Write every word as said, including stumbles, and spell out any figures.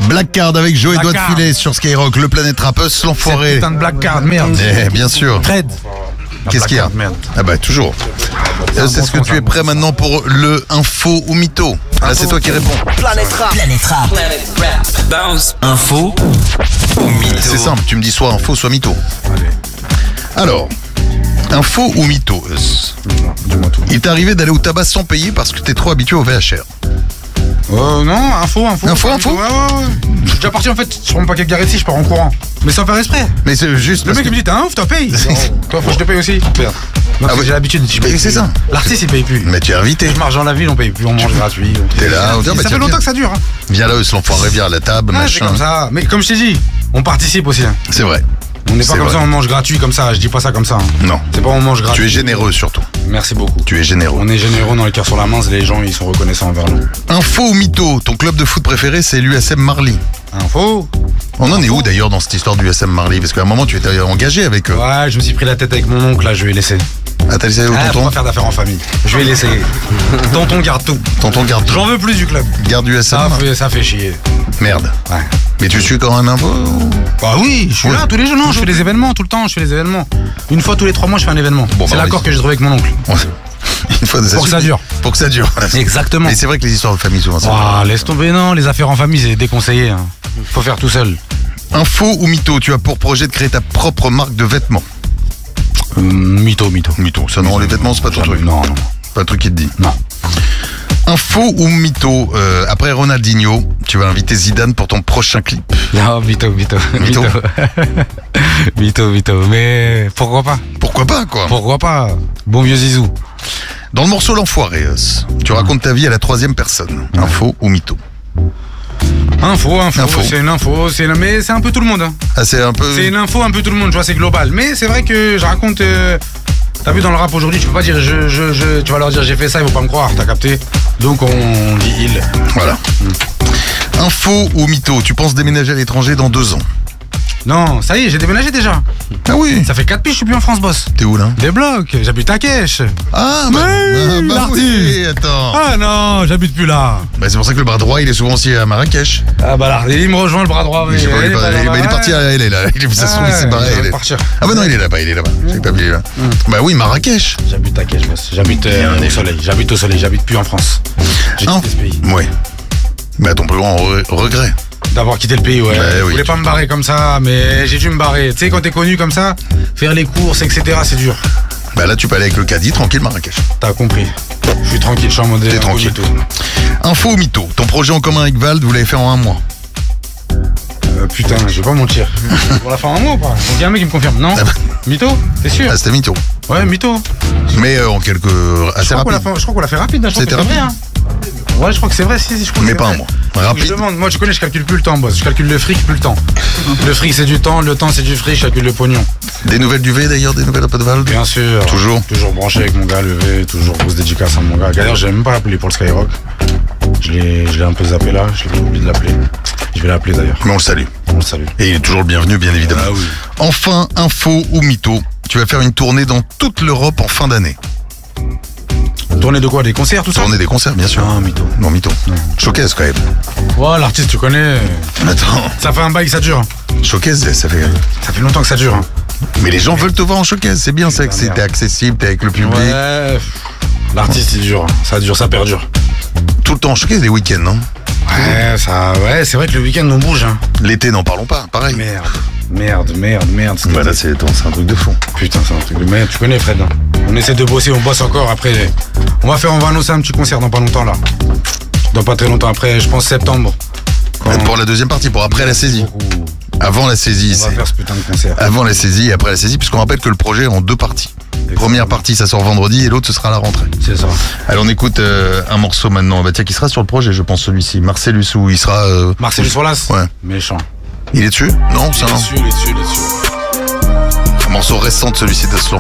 Black Card avec Joe et Black Doigt de Card. Filet sur Skyrock, le Planète Rappeuse, l'enfoiré. Putain de Black Card, merde. Eh, bien sûr. Fred. Qu'est-ce qu'il y a? Merde. Ah bah toujours. Euh, C'est ce que tu es prêt maintenant pour le info ou mytho? Là c'est toi qui réponds. Planète Rap. Planète Rap. Bounce. Info ou mytho? C'est simple, tu me dis soit info, soit mytho. Alors, info ou mytho? Dis-moi tout. Il t'est arrivé d'aller au tabac sans payer parce que t'es trop habitué au V H R. Euh, non, info, info. Info, info. Ouais, ouais, ouais. Je suis déjà parti en fait sur mon paquet de Garetti, je pars en courant. Mais sans faire exprès. Mais c'est juste Le parce mec il que... me dit, t'as un ouf, t'as payé. Toi, faut que je te paye aussi. Merde. Non, Ah ouais. j'ai l'habitude. je paye Mais c'est plus. ça. L'artiste il paye plus. Mais tu es invité. Je marche dans la ville, on paye plus, on mange gratuit. T'es là, on dit, ah, bah, ça tiens, fait longtemps viens. que ça dure. Hein. Viens là, se l'enfoiré, viens à la table, Ah, c'est machin. comme ça. Mais comme je t'ai dit, on participe aussi. Hein. C'est vrai. On n'est pas C'est comme vrai. ça, on mange gratuit comme ça. Je dis pas ça comme ça. Hein. Non. C'est pas on mange gratuit. Tu es généreux surtout. Merci beaucoup. Tu es généreux. On est généreux dans les cœurs sur la main, les gens ils sont reconnaissants envers nous. Info ou mytho? Ton club de foot préféré c'est l'U S M Marly. Info. On en est où d'ailleurs dans cette histoire du U S M Marly? Parce qu'à un moment tu étais engagé avec eux. Ouais, je me suis pris la tête avec mon oncle, là, je vais laisser. Ah t'as laissé au Ah, faut tonton? pas faire d'affaires en famille. Je vais laisser. Tonton garde tout. Tonton garde tout. J'en veux plus du club. Garde U S M. Ça fait, ça fait chier. Merde. Ouais. Mais tu suis quand même un peu? Bah oui, je suis Ouais. là tous les jours. Non, je fais des événements tout le temps. Je fais des événements. Une fois tous les trois mois, je fais un événement. Bon, c'est bah, l'accord vas-y. que j'ai trouvé avec mon oncle. Une fois de Pour que ça suffit. dure. Pour que ça dure. Exactement. Mais c'est vrai que les histoires de famille souvent ça. Ah, laisse tomber, non. Les affaires en famille, c'est déconseillé. Hein. Faut faire tout seul. Info ou mytho? Tu as pour projet de créer ta propre marque de vêtements? Euh, mytho, mytho. Mytho. Ça non, les vêtements c'est pas ton Jamais. truc. Non, non. Pas le truc qui te dit. Non. Info ou mytho? euh, Après Ronaldinho, tu vas inviter Zidane pour ton prochain clip. Non, mytho, mytho. Mytho. Mytho, mytho. Mais pourquoi pas? Pourquoi pas quoi? Pourquoi pas? Bon vieux Zizou. Dans le morceau L'Enfoiré, euh, tu racontes ta vie à la troisième personne. Info ou mytho? Info, info, Info. c'est une info, c'est une... mais c'est un peu tout le monde. Hein. Ah c'est un peu... C'est une info un peu tout le monde, tu vois, c'est global. Mais c'est vrai que je raconte. euh, T'as vu dans le rap aujourd'hui, tu peux pas dire je, je, je. Tu vas leur dire j'ai fait ça, ils vont pas me croire, t'as capté. Donc on dit il. Voilà. Info ou mytho? Tu penses déménager à l'étranger dans deux ans? Non, ça y est, j'ai déménagé déjà. Ah oui. Ça fait quatre piges, je suis plus en France, boss. T'es où là? Des blocs, j'habite à Kèche. Ah bah, Oui, ah, bah l'artiste. oui, attends. Ah non, j'habite plus là. Bah, c'est pour ça que le bras droit il est souvent aussi à Marrakech. Ah bah là, il me rejoint le bras droit. Mais Je sais pas, il, est pas- pas il- bah, il est là-bas. parti à L A là. Il ça se trouve, c'est pareil. il il va est- partir. Ah bah non il est là-bas, il est là-bas. J'ai pas oublié là. Bah oui, Marrakech. J'habite à Kèche, boss. J'habite euh, au soleil. J'habite au soleil, j'habite plus en France. J'ai Hein quitté ce pays. Ouais. Mais à ton plus grand re- regret. D'avoir quitté le pays, ouais. Ouais, je oui, voulais pas tu- me barrer comme ça, mais j'ai dû me barrer. Tu sais, quand t'es connu comme ça, faire les courses, et cetera, c'est dur. Bah là tu peux aller avec le caddie tranquille Marrakech. T'as compris. Je suis tranquille, je suis en mode T'es tranquille. incognito. Info ou mytho? Ton projet en commun avec Vald, vous l'avez fait en un mois. Euh, putain, je vais pas mentir. On l'a fait en un mois ou pas? Donc il y a un mec qui me confirme. Non? Ah bah. Mytho? T'es sûr? Ah c'était mytho. Ouais, mytho. Mais euh, en quelques... Je assez crois qu'on l'a rapide. fait, je crois qu'on l'a fait rapide. hein, je crois C'était que c'est vrai, hein. Ouais, je crois que c'est vrai. Si, si, je crois que Mais c'est pas vrai. un mois. Je Rapide. demande, moi tu connais, je calcule plus le temps, boss. Je calcule le fric, plus le temps. Le fric c'est du temps, le temps c'est du fric, je calcule le pognon. Des nouvelles du V d'ailleurs, des nouvelles un peu de Vald? Bien sûr. Toujours. Toujours branché avec mon gars, levé, toujours grosse dédicace à mon gars. D'ailleurs, j'ai même pas appelé pour le Skyrock. Je l'ai, je l'ai un peu zappé là, j'ai oublié de l'appeler. Je vais l'appeler d'ailleurs. Mais on le salue. On le salue. Et il est toujours le bienvenu bien évidemment. Ah oui. Enfin, info ou mytho? Tu vas faire une tournée dans toute l'Europe en fin d'année. Tournée de quoi? Des concerts, tout ça? Tournée des concerts bien sûr. Ah, mytho. Non mytho. Showcase quand même. Ouais, l'artiste, tu connais. Attends. Ça fait un bail que ça dure. Showcase ça fait... Ça fait longtemps que ça dure. hein. Mais les gens veulent te voir en showcase, c'est bien, c'est que merde. t'es accessible, t'es avec le public. Ouais. L'artiste, il dure. Ça dure, ça perdure. Tout le temps en showcase les week-ends, non? Ouais, ça, ouais, c'est vrai que le week-end, on bouge. Hein. L'été, n'en parlons pas, pareil. Merde. Merde, merde, merde. Bah là, c'est attends, c'est un truc de fond. Putain, c'est un truc de merde. Tu connais, Fred. Hein. On essaie de bosser, on bosse encore. Après, on va faire, on va annoncer un petit concert dans pas longtemps, là. Dans pas très longtemps. Après, je pense septembre. Quand- Mais pour la deuxième partie, pour après la saisie. Beaucoup. Avant la saisie, On va c'est... faire ce putain de concert. Avant la saisie et après la saisie, puisqu'on rappelle que le projet est en deux parties. Première partie, ça sort vendredi et l'autre, ce sera à la rentrée. C'est ça. Alors on écoute euh, un morceau maintenant. Bah tiens, qui sera sur le projet, je pense, celui-ci. Marcellus, où il sera... euh, Marcellus Wallace. Ouais. Méchant. Il est dessus? Non, c'est Il est un, dessus, il est dessus, il est dessus. un morceau récent de celui-ci de Slon.